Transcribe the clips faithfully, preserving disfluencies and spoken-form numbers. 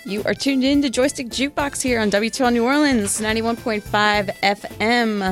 You are tuned in to Joystick Jukebox here on W two L New Orleans, ninety-one point five F M.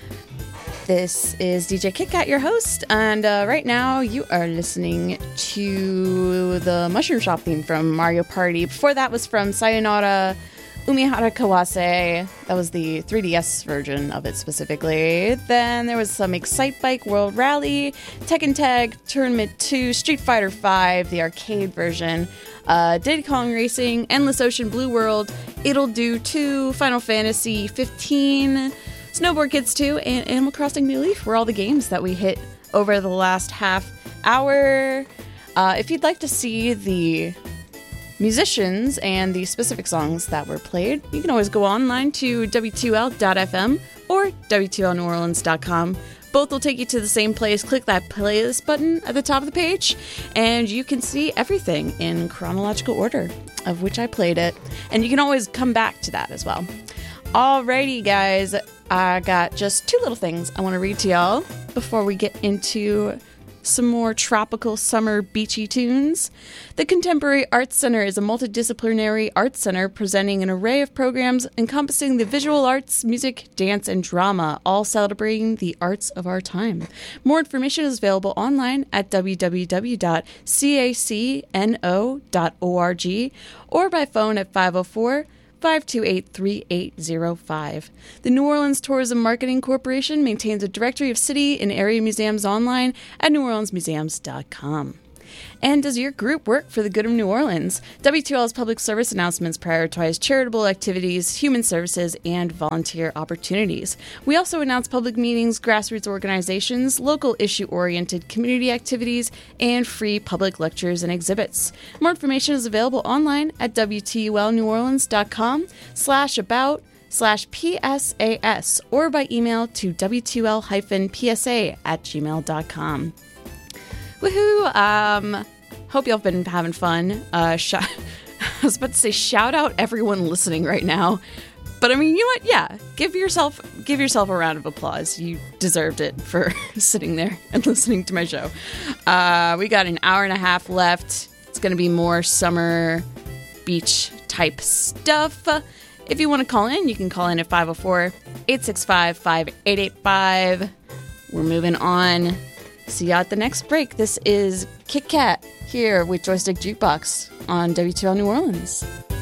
This is D J Kit Kat, your host, and uh, right now you are listening to the Mushroom Shop theme from Mario Party. Before that was from Sayonara Umihara Kawase. That was the three D S version of it specifically. Then there was some Excite Bike World Rally, Tekken Tag Tournament two, Street Fighter five, the arcade version, uh, Diddy Kong Racing, Endless Ocean Blue World, It'll Do two, Final Fantasy fifteen, Snowboard Kids two, and Animal Crossing New Leaf were all the games that we hit over the last half hour. Uh, if you'd like to see the musicians and the specific songs that were played, you can always go online to W two L dot F M or W two L New Orleans dot com. Both will take you to the same place. Click that playlist button at the top of the page, and you can see everything in chronological order of which I played it. And you can always come back to that as well. Alrighty, guys. I got just two little things I want to read to y'all before we get into some more tropical summer beachy tunes. The Contemporary Arts Center is a multidisciplinary arts center presenting an array of programs encompassing the visual arts, music, dance, and drama, all celebrating the arts of our time. More information is available online at w w w dot cacno dot org or by phone at five oh four, five two eight, three eight zero five. The New Orleans Tourism Marketing Corporation maintains a directory of city and area museums online at new orleans museums dot com. And does your group work for the good of New Orleans? W two L's public service announcements prioritize charitable activities, human services, and volunteer opportunities. We also announce public meetings, grassroots organizations, local issue-oriented community activities, and free public lectures and exhibits. More information is available online at w t u l new orleans dot com slash about slash P S A S or by email to w two l P S A at gmail dot com. Woohoo! Um, hope y'all have been having fun. Uh, sh- I was about to say shout out everyone listening right now, but I mean, you know what? Yeah, give yourself give yourself a round of applause. You deserved it for sitting there and listening to my show. Uh, we got an hour and a half left. It's going to be more summer beach type stuff. If you want to call in, you can call in at five oh four, eight six five, five eight eight five. We're moving on. See you at the next break. This is Kit Kat here with Joystick Jukebox on W two L New Orleans.